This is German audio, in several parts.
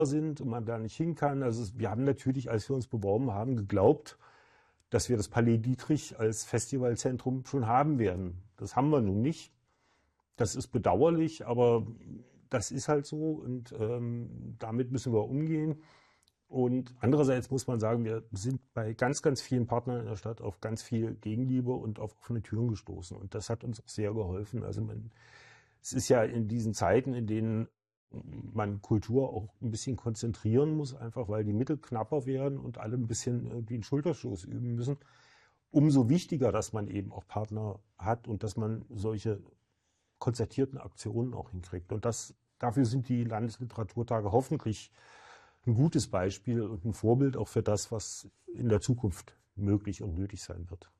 sind und man da nicht hin kann. Also wir haben natürlich, als wir uns beworben haben, geglaubt, dass wir das Palais Dietrich als Festivalzentrum schon haben werden. Das haben wir nun nicht. Das ist bedauerlich, aber das ist halt so und damit müssen wir umgehen. Und andererseits muss man sagen, wir sind bei ganz, ganz vielen Partnern in der Stadt auf ganz viel Gegenliebe und auf offene Türen gestoßen. Und das hat uns auch sehr geholfen. Also es ist ja in diesen Zeiten, in denen man Kultur auch ein bisschen konzentrieren muss, einfach weil die Mittel knapper werden und alle ein bisschen irgendwie einen Schulterstoß üben müssen. Umso wichtiger, dass man eben auch Partner hat und dass man solche konzertierten Aktionen auch hinkriegt. Und dafür sind die Landesliteraturtage hoffentlich ein gutes Beispiel und ein Vorbild auch für das, was in der Zukunft möglich und nötig sein wird.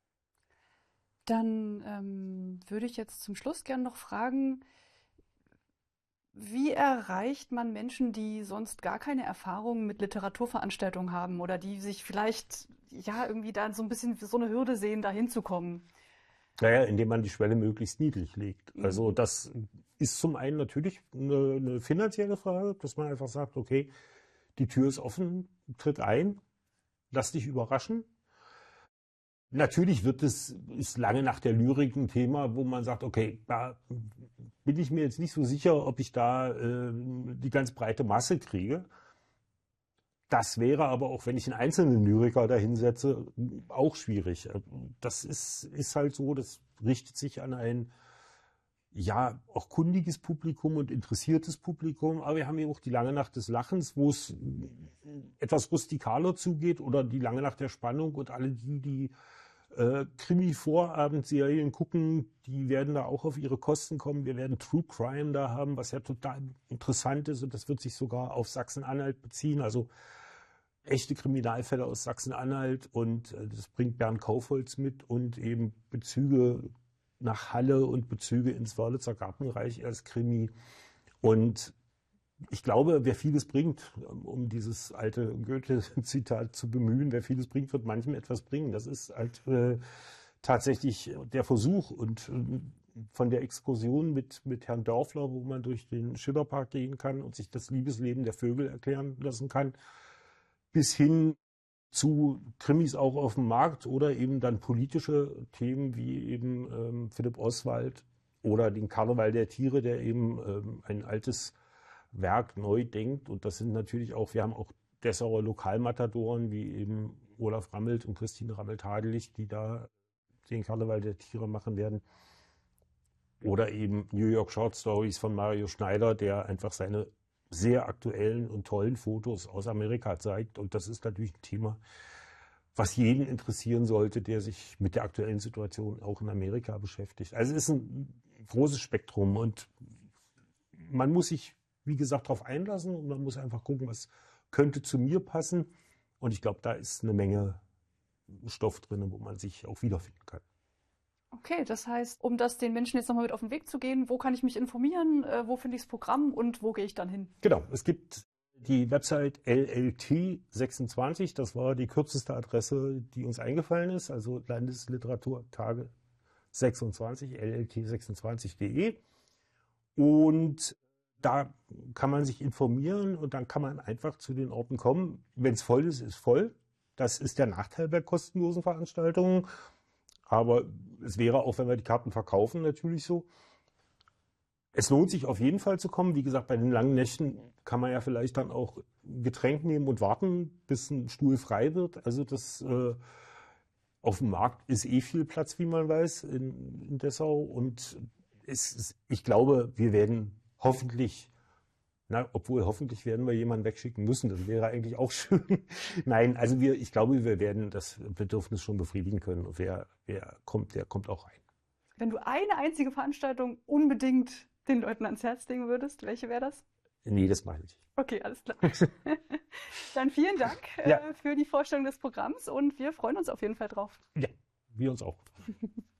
Dann würde ich jetzt zum Schluss gerne noch fragen, wie erreicht man Menschen, die sonst gar keine Erfahrung mit Literaturveranstaltungen haben oder die sich vielleicht ja irgendwie da so ein bisschen so eine Hürde sehen, da hinzukommen? Naja, indem man die Schwelle möglichst niedrig legt. Mhm. Also das ist zum einen natürlich eine finanzielle Frage, dass man einfach sagt, okay, die Tür ist offen, tritt ein, lass dich überraschen. Natürlich ist lange nach der Lyrik ein Thema, wo man sagt, okay, da bin ich mir jetzt nicht so sicher, ob ich da die ganz breite Masse kriege. Das wäre aber auch, wenn ich einen einzelnen Lyriker da hinsetze, auch schwierig. Das ist halt so, das richtet sich an ein, ja, auch kundiges Publikum und interessiertes Publikum. Aber wir haben eben auch die Lange Nacht des Lachens, wo es etwas rustikaler zugeht, oder die Lange Nacht der Spannung, und alle die Krimi-Vorabendserien gucken, die werden da auch auf ihre Kosten kommen. Wir werden True Crime da haben, was ja total interessant ist, und das wird sich sogar auf Sachsen-Anhalt beziehen, also echte Kriminalfälle aus Sachsen-Anhalt, und das bringt Bernd Kaufholz mit und eben Bezüge nach Halle und Bezüge ins Wörlitzer Gartenreich als Krimi. Und ich glaube, wer vieles bringt, um dieses alte Goethe-Zitat zu bemühen, wer vieles bringt, wird manchem etwas bringen. Das ist halt tatsächlich der Versuch. Und von der Exkursion mit Herrn Dörfler, wo man durch den Schillerpark gehen kann und sich das Liebesleben der Vögel erklären lassen kann, bis hin zu Krimis auch auf dem Markt oder eben dann politische Themen wie eben Philipp Oswald oder den Karneval der Tiere, der eben ein altes Werk neu denkt. Und das sind natürlich auch, wir haben auch Dessauer Lokalmatadoren wie eben Olaf Rammelt und Christine Rammelt-Hadelich, die da den Karneval der Tiere machen werden. Oder eben New York Short Stories von Mario Schneider, der einfach seine sehr aktuellen und tollen Fotos aus Amerika zeigt. Und das ist natürlich ein Thema, was jeden interessieren sollte, der sich mit der aktuellen Situation auch in Amerika beschäftigt. Also es ist ein großes Spektrum und man muss sich, wie gesagt, darauf einlassen und man muss einfach gucken, was könnte zu mir passen. Und ich glaube, da ist eine Menge Stoff drin, wo man sich auch wiederfinden kann. Okay, das heißt, um das den Menschen jetzt nochmal mit auf den Weg zu gehen, wo kann ich mich informieren, wo finde ich das Programm und wo gehe ich dann hin? Genau, es gibt die Website LLT26, das war die kürzeste Adresse, die uns eingefallen ist, also Landesliteraturtage 26, LLT26.de. Und da kann man sich informieren und dann kann man einfach zu den Orten kommen. Wenn es voll ist, ist voll. Das ist der Nachteil bei kostenlosen Veranstaltungen. Aber es wäre auch, wenn wir die Karten verkaufen, natürlich so. Es lohnt sich auf jeden Fall zu kommen. Wie gesagt, bei den langen Nächten kann man ja vielleicht dann auch ein Getränk nehmen und warten, bis ein Stuhl frei wird. Also das auf dem Markt ist eh viel Platz, wie man weiß, in Dessau. Und ich glaube, wir werden hoffentlich, obwohl hoffentlich werden wir jemanden wegschicken müssen. Das wäre eigentlich auch schön. Nein, also ich glaube, wir werden das Bedürfnis schon befriedigen können. Und wer kommt, der kommt auch rein. Wenn du eine einzige Veranstaltung unbedingt den Leuten ans Herz legen würdest, welche wäre das? Nee, das meine ich. Okay, alles klar. Dann vielen Dank für die Vorstellung des Programms und wir freuen uns auf jeden Fall drauf. Ja, wir uns auch.